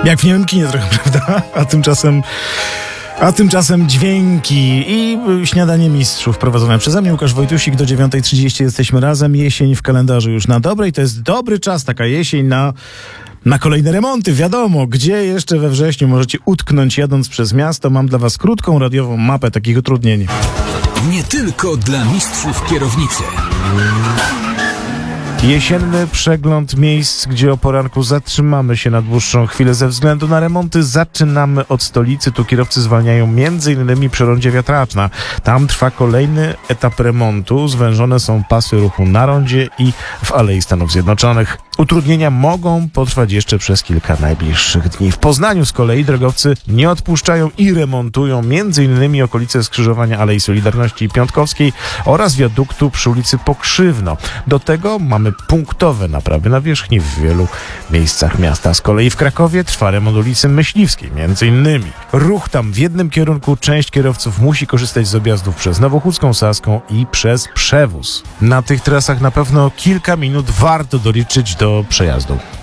Jak w niemym kinie trochę, prawda? A tymczasem dźwięki i śniadanie mistrzów prowadzone przeze mnie, Łukasz Wojtusik. Do 9:30 jesteśmy razem. Jesień w kalendarzu już na dobre i to jest dobry czas, taka jesień na kolejne remonty. Wiadomo, gdzie jeszcze we wrześniu możecie utknąć jadąc przez miasto. Mam dla was krótką radiową mapę takich utrudnień. Nie tylko dla mistrzów kierownicy. Jesienny przegląd miejsc, gdzie o poranku zatrzymamy się na dłuższą chwilę ze względu na remonty. Zaczynamy od stolicy. Tu kierowcy zwalniają m.in. przy rondzie Wiatraczna. Tam trwa kolejny etap remontu. Zwężone są pasy ruchu na rondzie i w Alei Stanów Zjednoczonych. Utrudnienia mogą potrwać jeszcze przez kilka najbliższych dni. W Poznaniu z kolei drogowcy nie odpuszczają i remontują m.in. okolice skrzyżowania Alei Solidarności i Piątkowskiej oraz wiaduktu przy ulicy Pokrzywno. Do tego mamy punktowe naprawy nawierzchni w wielu miejscach miasta. Z kolei w Krakowie trwa remont ulicy Myśliwskiej m.in. Ruch tam w jednym kierunku. Część kierowców musi korzystać z objazdów przez Nowochódzką, Saską i przez Przewóz. Na tych trasach na pewno kilka minut warto doliczyć do przejazdu.